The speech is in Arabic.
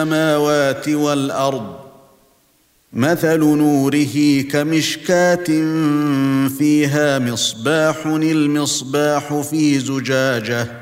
السماوات والأرض مثل نوره كمشكاة فيها مصباح المصباح في زجاجة